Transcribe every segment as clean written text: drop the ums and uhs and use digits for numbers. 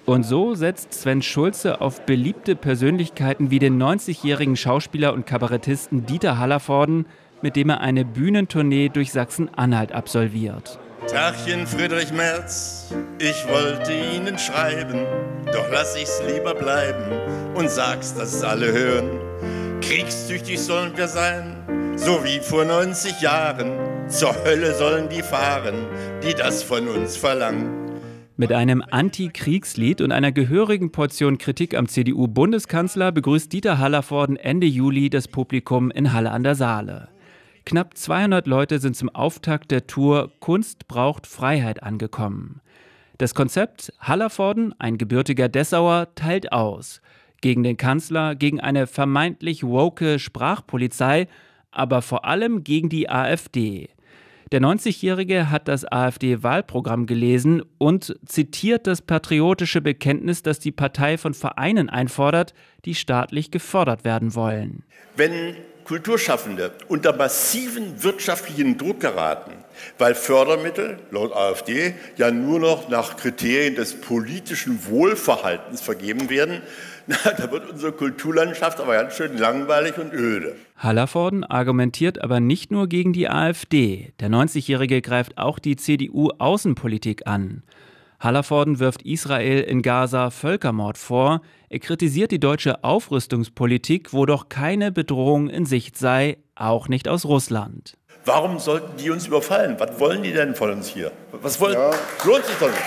Und so setzt Sven Schulze auf beliebte Persönlichkeiten wie den 90-jährigen Schauspieler und Kabarettisten Dieter Hallervorden, mit dem er eine Bühnentournee durch Sachsen-Anhalt absolviert. Tachchen Friedrich Merz, ich wollte Ihnen schreiben, doch lass ich's lieber bleiben und sag's, dass es alle hören. Kriegstüchtig sollen wir sein, so wie vor 90 Jahren. Zur Hölle sollen die fahren, die das von uns verlangen. Mit einem Anti-Kriegslied und einer gehörigen Portion Kritik am CDU-Bundeskanzler begrüßt Dieter Hallervorden Ende Juli das Publikum in Halle an der Saale. Knapp 200 Leute sind zum Auftakt der Tour Kunst braucht Freiheit angekommen. Das Konzept Hallervorden, ein gebürtiger Dessauer, teilt aus. Gegen den Kanzler, gegen eine vermeintlich woke Sprachpolizei, aber vor allem gegen die AfD. Der 90-Jährige hat das AfD-Wahlprogramm gelesen und zitiert das patriotische Bekenntnis, das die Partei von Vereinen einfordert, die staatlich gefördert werden wollen. Wenn Kulturschaffende unter massiven wirtschaftlichen Druck geraten, weil Fördermittel laut AfD ja nur noch nach Kriterien des politischen Wohlverhaltens vergeben werden, da wird unsere Kulturlandschaft aber ganz schön langweilig und öde. Hallervorden argumentiert aber nicht nur gegen die AfD. Der 90-Jährige greift auch die CDU-Außenpolitik an. Hallervorden wirft Israel in Gaza Völkermord vor. Er kritisiert die deutsche Aufrüstungspolitik, wo doch keine Bedrohung in Sicht sei, auch nicht aus Russland. Warum sollten die uns überfallen? Was wollen die denn von uns hier? Was wollen? Ja. Lohnt sich doch nicht.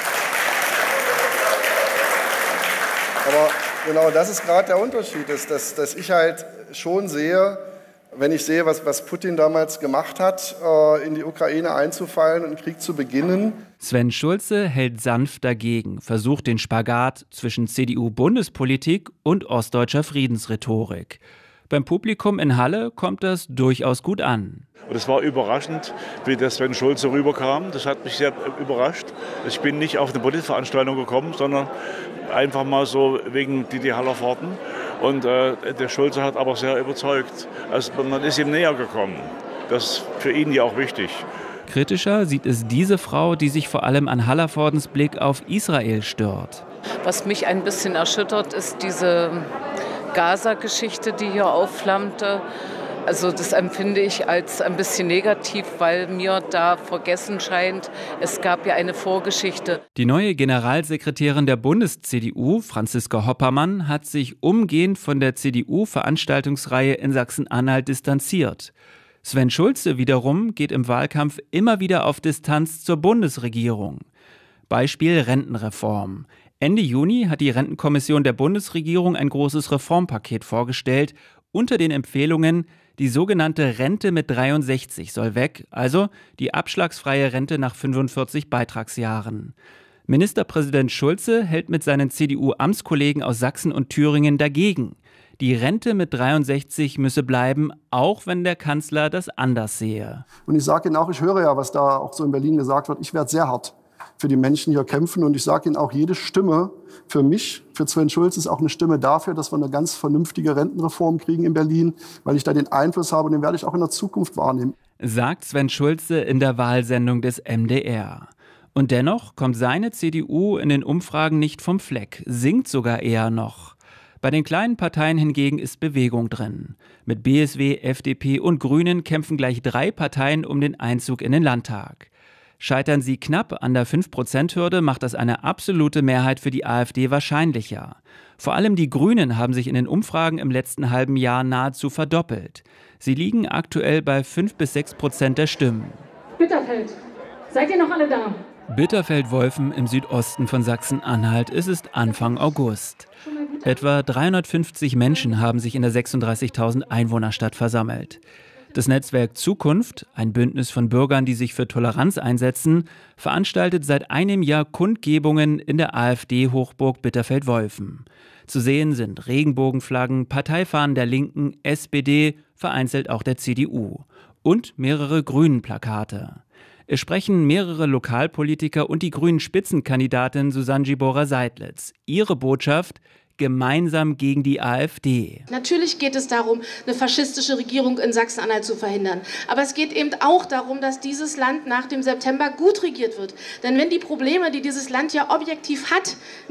Aber genau das ist gerade der Unterschied, dass ich halt schon sehe, wenn ich sehe, was Putin damals gemacht hat, in die Ukraine einzufallen und einen Krieg zu beginnen. Sven Schulze hält sanft dagegen, versucht den Spagat zwischen CDU-Bundespolitik und ostdeutscher Friedensrhetorik. Beim Publikum in Halle kommt das durchaus gut an. Und es war überraschend, wie der Sven Schulze rüberkam. Das hat mich sehr überrascht. Ich bin nicht auf eine Politveranstaltung gekommen, sondern einfach mal so wegen Didi Hallervorden. Und der Schulze hat aber sehr überzeugt. Also man ist ihm näher gekommen. Das ist für ihn ja auch wichtig. Kritischer sieht es diese Frau, die sich vor allem an Hallervordens Blick auf Israel stört. Was mich ein bisschen erschüttert, ist diese Gaza-Geschichte, die hier aufflammte. Also das empfinde ich als ein bisschen negativ, weil mir da vergessen scheint, es gab ja eine Vorgeschichte. Die neue Generalsekretärin der Bundes-CDU, Franziska Hoppermann, hat sich umgehend von der CDU-Veranstaltungsreihe in Sachsen-Anhalt distanziert. Sven Schulze wiederum geht im Wahlkampf immer wieder auf Distanz zur Bundesregierung. Beispiel Rentenreform. Ende Juni hat die Rentenkommission der Bundesregierung ein großes Reformpaket vorgestellt. Unter den Empfehlungen: die sogenannte Rente mit 63 soll weg, also die abschlagsfreie Rente nach 45 Beitragsjahren. Ministerpräsident Schulze hält mit seinen CDU-Amtskollegen aus Sachsen und Thüringen dagegen. Die Rente mit 63 müsse bleiben, auch wenn der Kanzler das anders sehe. Und ich sage Ihnen auch, ich höre ja, was da auch so in Berlin gesagt wird, ich werde sehr hart für die Menschen hier kämpfen. Und ich sage Ihnen auch, jede Stimme für mich, für Sven Schulze, ist auch eine Stimme dafür, dass wir eine ganz vernünftige Rentenreform kriegen in Berlin, weil ich da den Einfluss habe und den werde ich auch in der Zukunft wahrnehmen. Sagt Sven Schulze in der Wahlsendung des MDR. Und dennoch kommt seine CDU in den Umfragen nicht vom Fleck, sinkt sogar eher noch. Bei den kleinen Parteien hingegen ist Bewegung drin. Mit BSW, FDP und Grünen kämpfen gleich 3 Parteien um den Einzug in den Landtag. Scheitern sie knapp an der 5%-Hürde, macht das eine absolute Mehrheit für die AfD wahrscheinlicher. Vor allem die Grünen haben sich in den Umfragen im letzten halben Jahr nahezu verdoppelt. Sie liegen aktuell bei 5-6% der Stimmen. Bitterfeld, seid ihr noch alle da? Bitterfeld-Wolfen im Südosten von Sachsen-Anhalt. Es ist Anfang August. Etwa 350 Menschen haben sich in der 36.000 Einwohnerstadt versammelt. Das Netzwerk Zukunft, ein Bündnis von Bürgern, die sich für Toleranz einsetzen, veranstaltet seit einem Jahr Kundgebungen in der AfD-Hochburg Bitterfeld-Wolfen. Zu sehen sind Regenbogenflaggen, Parteifahnen der Linken, SPD, vereinzelt auch der CDU und mehrere Grünen-Plakate. Es sprechen mehrere Lokalpolitiker und die grünen Spitzenkandidatin Susanne Gibora-Seidlitz. Ihre Botschaft: gemeinsam gegen die AfD. Natürlich geht es darum, eine faschistische Regierung in Sachsen-Anhalt zu verhindern. Aber es geht eben auch darum, dass dieses Land nach dem September gut regiert wird. Denn wenn die Probleme, die dieses Land ja objektiv hat,